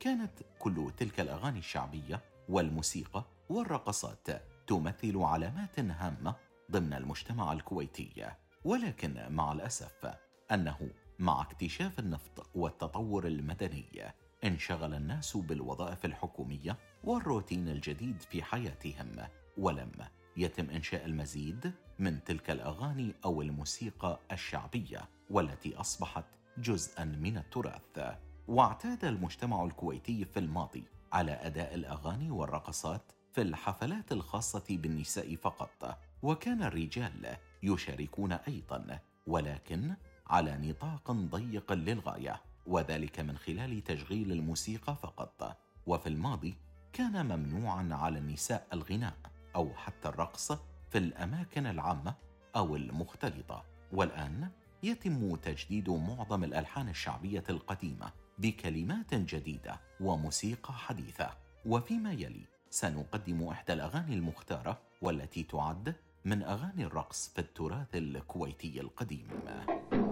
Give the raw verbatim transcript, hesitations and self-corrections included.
كانت كل تلك الأغاني الشعبية والموسيقى والرقصات تمثل علامات هامة ضمن المجتمع الكويتي. ولكن مع الأسف أنه مع اكتشاف النفط والتطور المدني انشغل الناس بالوظائف الحكومية والروتين الجديد في حياتهم، ولم يتم إنشاء المزيد من تلك الأغاني أو الموسيقى الشعبية والتي أصبحت جزءاً من التراث. واعتاد المجتمع الكويتي في الماضي على أداء الأغاني والرقصات في الحفلات الخاصة بالنساء فقط، وكان الرجال يشاركون أيضاً، ولكن على نطاق ضيق للغاية، وذلك من خلال تشغيل الموسيقى فقط. وفي الماضي كان ممنوعاً على النساء الغناء أو حتى الرقص في الأماكن العامة أو المختلطة. والآن يتم تجديد معظم الألحان الشعبية القديمة بكلمات جديدة وموسيقى حديثة. وفيما يلي سنقدم إحدى الأغاني المختارة والتي تعد من أغاني الرقص في التراث الكويتي القديم.